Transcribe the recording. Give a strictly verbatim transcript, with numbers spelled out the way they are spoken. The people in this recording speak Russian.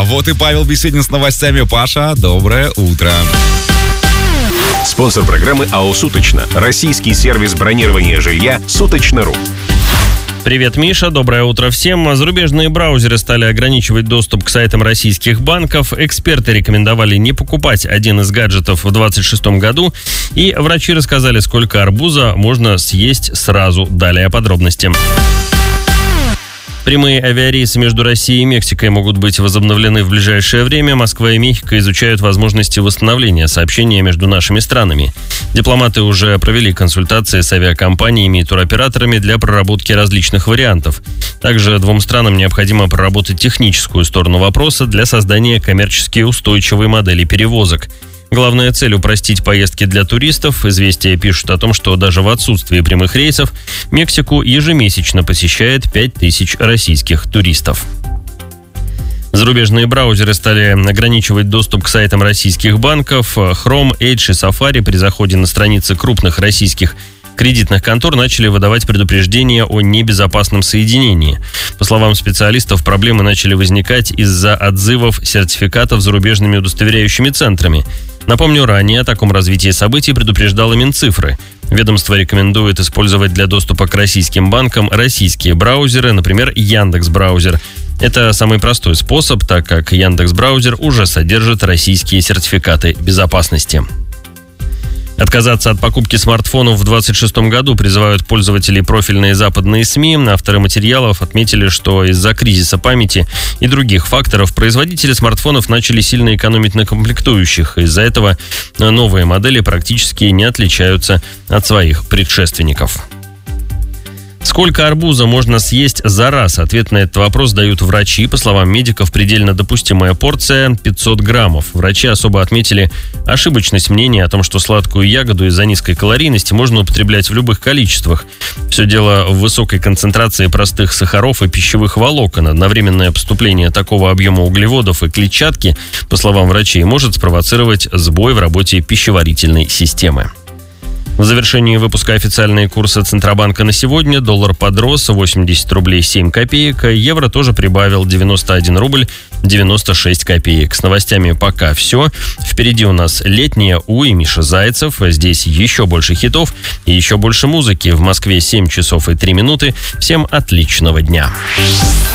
вот и Павел Беседин с новостями. Паша, доброе утро. Спонсор программы АО «Суточно». Российский сервис бронирования жилья «Суточно.ру». Привет, Миша. Доброе утро всем. Зарубежные браузеры стали ограничивать доступ к сайтам российских банков. Эксперты рекомендовали не покупать один из гаджетов в двадцать шестом году. И врачи рассказали, сколько арбуза можно съесть сразу. Далее подробности. Прямые авиарейсы между Россией и Мексикой могут быть возобновлены в ближайшее время. Москва и Мехико изучают возможности восстановления сообщения между нашими странами. Дипломаты уже провели консультации с авиакомпаниями и туроператорами для проработки различных вариантов. Также двум странам необходимо проработать техническую сторону вопроса для создания коммерчески устойчивой модели перевозок. Главная цель – упростить поездки для туристов. «Известия» пишут о том, что даже в отсутствии прямых рейсов Мексику ежемесячно посещает пять тысяч российских туристов. Зарубежные браузеры стали ограничивать доступ к сайтам российских банков. Chrome, Edge и Safari при заходе на страницы крупных российских кредитных контор начали выдавать предупреждения о небезопасном соединении. По словам специалистов, проблемы начали возникать из-за отзывов сертификатов зарубежными удостоверяющими центрами. Напомню, ранее о таком развитии событий предупреждало Минцифры. Ведомство рекомендует использовать для доступа к российским банкам российские браузеры, например, Яндекс.Браузер. Это самый простой способ, так как Яндекс.Браузер уже содержит российские сертификаты безопасности. Отказаться от покупки смартфонов в двадцать шестом году призывают пользователи профильные западные СМИ. Авторы материалов отметили, что из-за кризиса памяти и других факторов производители смартфонов начали сильно экономить на комплектующих. Из-за этого новые модели практически не отличаются от своих предшественников. Сколько арбуза можно съесть за раз? Ответ на этот вопрос дают врачи. По словам медиков, предельно допустимая порция пятьсот граммов. Врачи особо отметили ошибочность мнения о том, что сладкую ягоду из-за низкой калорийности можно употреблять в любых количествах. Все дело в высокой концентрации простых сахаров и пищевых волокон. Одновременное поступление такого объема углеводов и клетчатки, по словам врачей, может спровоцировать сбой в работе пищеварительной системы. В завершении выпуска официальные курсы Центробанка на сегодня. Доллар подрос восемьдесят рублей семь копеек. Евро тоже прибавил девяносто один рубль девяносто шесть копеек. С новостями пока все. Впереди у нас летняя У и Миша Зайцев. Здесь еще больше хитов и еще больше музыки. В Москве семь часов и три минуты. Всем отличного дня.